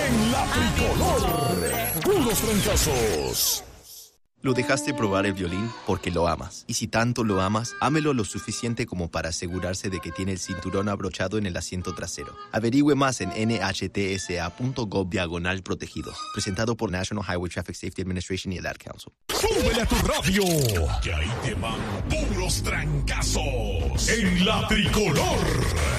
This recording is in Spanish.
en la Tricolor. Puros trancazos. Lo dejaste probar el violín porque lo amas. Y si tanto lo amas, ámelo lo suficiente como para asegurarse de que tiene el cinturón abrochado en el asiento trasero. Averigüe más en nhtsa.gov/protegido. Presentado por National Highway Traffic Safety Administration y el Ad Council. ¡Súbele a tu radio! Que ahí te van puros trancazos en la Tricolor.